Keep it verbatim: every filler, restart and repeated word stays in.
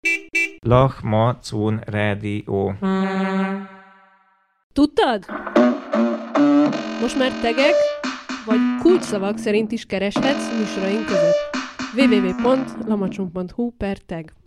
Lachmacun rádió. Tudtad? Most már tegek vagy kulcsszavak szerint is kereshetsz műsoraink között. double-u double-u double-u pont lamacsun pont hu per tag